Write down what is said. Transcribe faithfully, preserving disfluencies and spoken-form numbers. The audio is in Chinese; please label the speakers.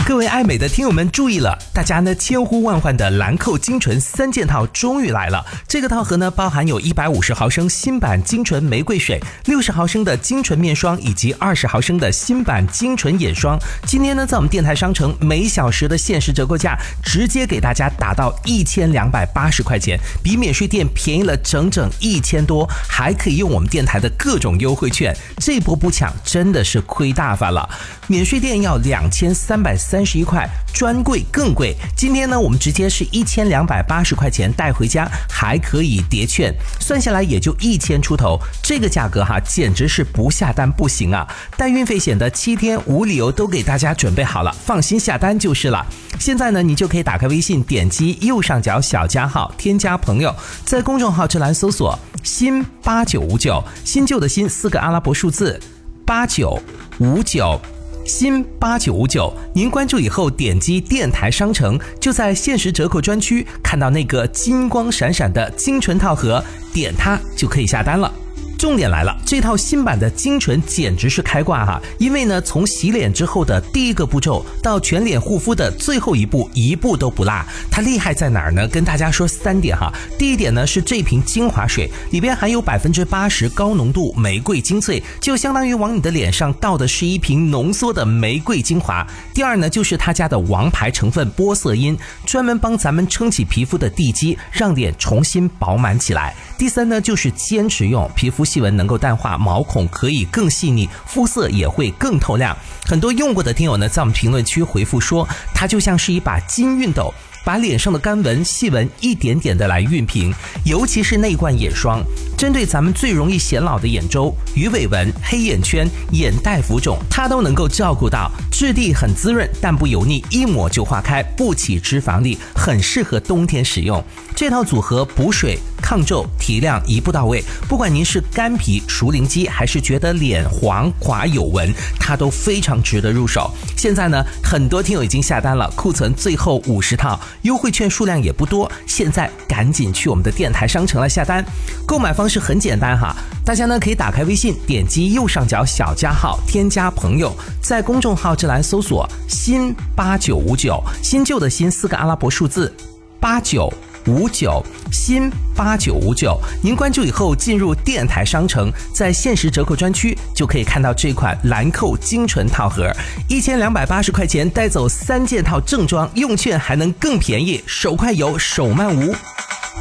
Speaker 1: 各位爱美的听友们注意了，大家呢千呼万唤的兰蔻精纯三件套终于来了。这个套盒呢包含有一百五十毫升新版精纯玫瑰水、六十毫升的精纯面霜以及二十毫升的新版精纯眼霜。今天呢在我们电台商城每小时的限时折扣价直接给大家打到一千两百八十块钱，比免税店便宜了整整一千多，还可以用我们电台的各种优惠券，这波不抢真的是亏大发了。免税店要两千三百三十一块，专柜更贵。今天呢我们直接是一千两百八十块钱带回家，还可以叠券，算下来也就一千出头，这个价格哈简直是不下单不行啊！带运费险的七天无理由都给大家准备好了，放心下单就是了。现在呢你就可以打开微信，点击右上角小加号，添加朋友，在公众号这栏搜索新八九五九，新旧的新四个阿拉伯数字八九五九，新八九五九，您关注以后点击电台商城，就在限时折扣专区看到那个金光闪闪的精纯套盒，点它就可以下单了。重点来了，这套新版的精纯简直是开挂哈！因为呢，从洗脸之后的第一个步骤到全脸护肤的最后一步，一步都不落。它厉害在哪儿呢？跟大家说三点哈。第一点呢是这瓶精华水里边含有百分之八十高浓度玫瑰精粹，就相当于往你的脸上倒的是一瓶浓缩的玫瑰精华。第二呢就是他家的王牌成分玻色因，专门帮咱们撑起皮肤的地基，让脸重新饱满起来。第三呢就是坚持用，皮肤细纹能够淡化，毛孔可以更细腻，肤色也会更透亮。很多用过的听友呢在我们评论区回复说，它就像是一把金熨斗，把脸上的干纹细纹一点点的来熨平。尤其是那一罐眼霜，针对咱们最容易显老的眼周、鱼尾纹、黑眼圈、眼袋浮肿，它都能够照顾到。质地很滋润但不油腻，一抹就化开，不起脂肪粒，很适合冬天使用。这套组合补水、抗皱、提亮一步到位，不管您是干皮、熟龄肌，还是觉得脸黄垮有纹，它都非常值得入手。现在呢很多听友已经下单了，库存最后五十套，优惠券数量也不多，现在赶紧去我们的电台商城来下单。购买方式很简单哈，大家呢可以打开微信，点击右上角小加号，添加朋友，在公众号这栏搜索新八九五九，新旧的新四个阿拉伯数字八九五九，新八九五九，您关注以后进入电台商城，在限时折扣专区就可以看到这款兰蔻精纯套盒，一千两百八十块钱带走三件套正装，用券还能更便宜，手快有手慢无。